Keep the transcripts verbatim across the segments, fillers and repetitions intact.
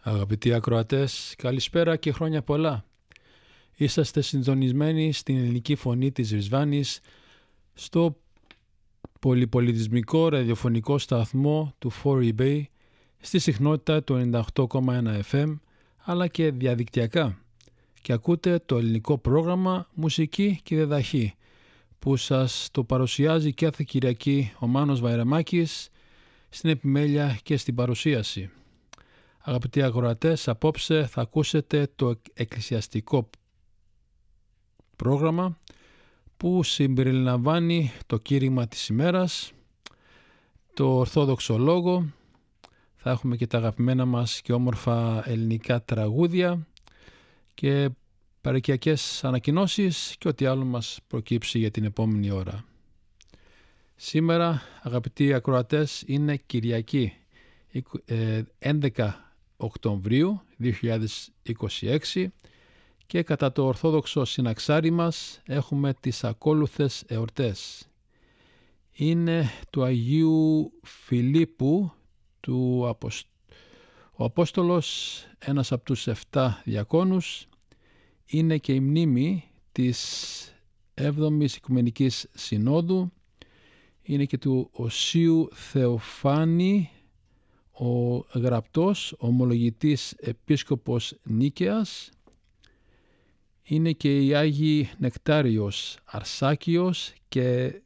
Αγαπητοί ακροατές, καλησπέρα και χρόνια πολλά. Είσαστε συντονισμένοι στην ελληνική φωνή της Ρισβάνης στο πολυπολιτισμικό ραδιοφωνικό σταθμό του φορ Bay στη συχνότητα του ενενήντα οκτώ κόμμα ένα εφ εμ αλλά και διαδικτυακά, και ακούτε το ελληνικό πρόγραμμα Μουσική και Διδαχή που σας το παρουσιάζει κάθε Κυριακή ο Μάνος Βαϊραμάκης στην επιμέλεια και στην παρουσίαση. Αγαπητοί ακροατές, απόψε θα ακούσετε το εκκλησιαστικό πρόγραμμα που συμπεριλαμβάνει το κήρυγμα της ημέρας, το ορθόδοξο λόγο, θα έχουμε και τα αγαπημένα μας και όμορφα ελληνικά τραγούδια και παροικιακές ανακοινώσεις και ό,τι άλλο μας προκύψει για την επόμενη ώρα. Σήμερα, αγαπητοί ακροατές, είναι Κυριακή έντεκα Οκτωβρίου δύο χιλιάδες είκοσι έξι και κατά το ορθόδοξο συναξάρι μας έχουμε τις ακόλουθες εορτές. Είναι του Αγίου Φιλίππου, του Αποσ... ο Απόστολος, ένας από τους εφτά διακόνους. Είναι και η μνήμη της έβδομης Οικουμενικής Συνόδου. Είναι και του Οσίου Θεοφάνη, ο γραπτός ομολογητής επίσκοπος Νίκαιας. Είναι και οι Άγιοι Νεκτάριος Αρσάκιος και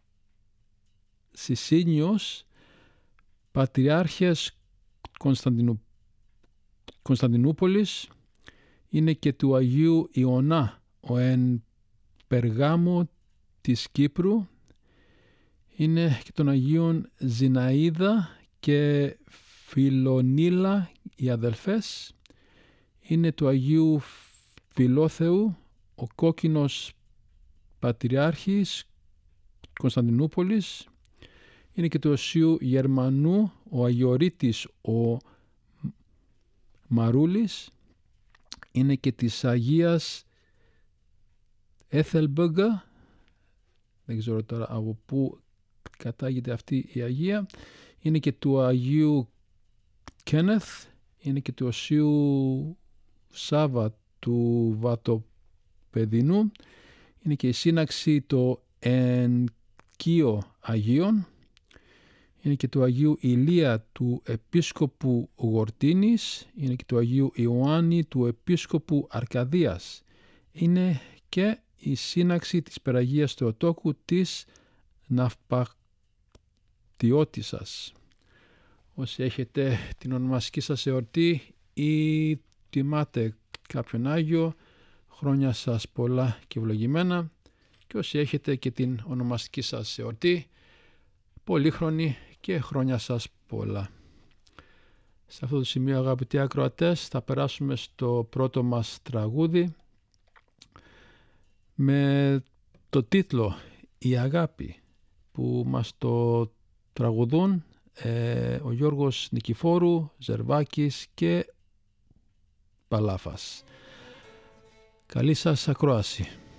Σισίνιος, πατριάρχες Κωνσταντινου... Κωνσταντινούπολης. Είναι και του Αγίου Ιωνά, ο εν Περγάμο της Κύπρου. Είναι και των Αγίων Ζηναΐδα και Φιλονίλα οι αδελφές. Είναι του Αγίου Φιλόθεου, ο κόκκινος πατριάρχης Κωνσταντινούπολης. Είναι και του Οσίου Γερμανού, ο Αγιορείτης ο Μαρούλης. Είναι και της Αγίας Έθελμπεγκα, δεν ξέρω τώρα από πού κατάγεται αυτή η Αγία. Είναι και του Αγίου Κένεθ. Είναι και του Οσίου Σάβα του Βατοπεδινού. Είναι και η σύναξη το Ενκείο Αγίων. Είναι και του Αγίου Ηλία του Επίσκοπου Γορτίνης. Είναι και του Αγίου Ιωάννη του Επίσκοπου Αρκαδίας. Είναι και η σύναξη της Περαγίας Θεοτόκου της Ναυπακτιώτισσας. Όσοι έχετε την ονομαστική σας εορτή ή τιμάτε κάποιον Άγιο, χρόνια σας πολλά και ευλογημένα, και όσοι έχετε και την ονομαστική σας εορτή, πολύχρονη και χρόνια σας πολλά. Σε αυτό το σημείο, αγαπητοί ακροατές, θα περάσουμε στο πρώτο μας τραγούδι με το τίτλο «Η Αγάπη», που μας το τραγουδούν ε, ο Γιώργος Νικηφόρου, Ζερβάκης και Παλάφας. Καλή σας ακρόαση.